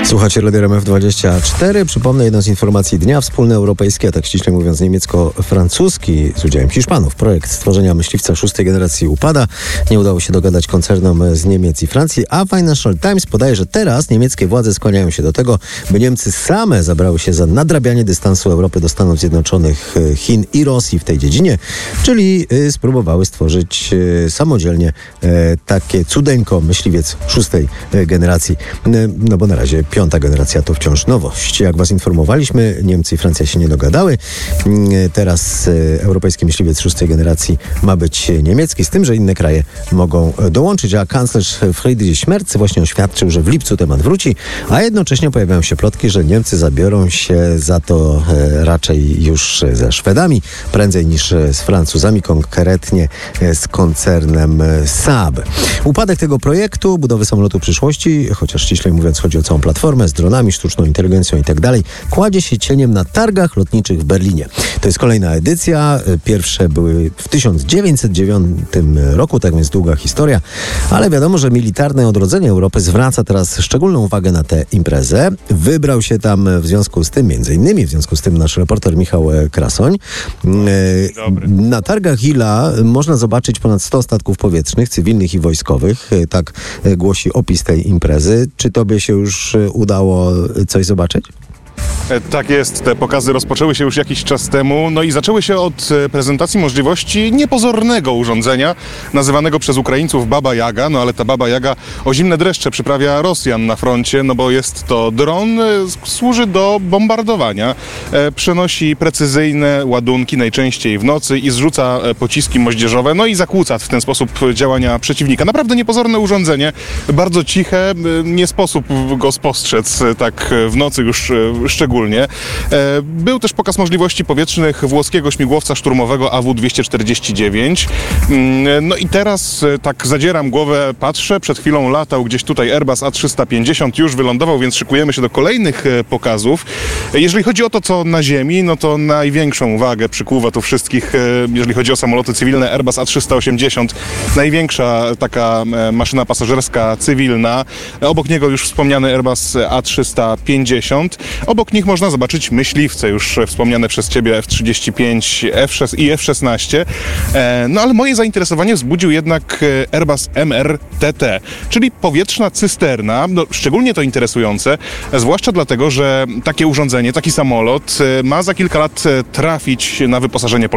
Słuchacie Radio RMF24. Przypomnę jedną z informacji dnia. Wspólny europejski, a tak ściśle mówiąc niemiecko-francuski z udziałem Hiszpanów. Projekt stworzenia myśliwca szóstej generacji upada. Nie udało się dogadać koncernom z Niemiec i Francji, a Financial Times podaje, że teraz niemieckie władze skłaniają się do tego, by Niemcy same zabrały się za nadrabianie dystansu Europy do Stanów Zjednoczonych, Chin i Rosji w tej dziedzinie, czyli spróbowały stworzyć samodzielnie takie cudeńko myśliwiec szóstej generacji. No bo na razie piąta generacja to wciąż nowość. Jak was informowaliśmy, Niemcy i Francja się nie dogadały. Teraz europejski myśliwiec szóstej generacji ma być niemiecki, z tym, że inne kraje mogą dołączyć, a kanclerz Friedrich Merz właśnie oświadczył, że w lipcu temat wróci, a jednocześnie pojawiają się plotki, że Niemcy zabiorą się za to raczej już ze Szwedami, prędzej niż z Francuzami, konkretnie z koncernem Saab. Upadek tego projektu, budowy samolotu przyszłości, chociaż ściślej mówiąc chodzi o całą platformę z dronami, sztuczną inteligencją i tak dalej, kładzie się cieniem na targach lotniczych w Berlinie. To jest kolejna edycja. Pierwsze były w 1909 roku, tak więc długa historia, ale wiadomo, że militarne odrodzenie Europy zwraca teraz szczególną uwagę na tę imprezę. Wybrał się tam w związku z tym, między innymi w związku z tym nasz reporter Michał Krasoń. Na targach ILA można zobaczyć ponad 100 statków powietrznych, cywilnych i wojskowych. Tak głosi opis tej imprezy. Czy tobie się już udało coś zobaczyć? Tak jest, te pokazy rozpoczęły się już jakiś czas temu, no i zaczęły się od prezentacji możliwości niepozornego urządzenia, nazywanego przez Ukraińców Baba Jaga, no ale ta Baba Jaga o zimne dreszcze przyprawia Rosjan na froncie, no bo jest to dron, służy do bombardowania, przenosi precyzyjne ładunki, najczęściej w nocy i zrzuca pociski moździerzowe, no i zakłóca w ten sposób działania przeciwnika. Naprawdę niepozorne urządzenie, bardzo ciche, nie sposób go spostrzec tak w nocy już szczególnie. Był też pokaz możliwości powietrznych włoskiego śmigłowca szturmowego AW249. No i teraz tak zadzieram głowę, patrzę, przed chwilą latał gdzieś tutaj Airbus A350, już wylądował, więc szykujemy się do kolejnych pokazów. Jeżeli chodzi o to, co na ziemi, no to największą uwagę przykuwa tu wszystkich, jeżeli chodzi o samoloty cywilne, Airbus A380, największa taka maszyna pasażerska cywilna. Obok niego już wspomniany Airbus A350. Obok nich można zobaczyć myśliwce, już wspomniane przez ciebie F-35 i F-16. No ale moje zainteresowanie wzbudził jednak Airbus MRTT, czyli powietrzna cysterna. No, szczególnie to interesujące, zwłaszcza dlatego, że takie urządzenie, taki samolot ma za kilka lat trafić na wyposażenie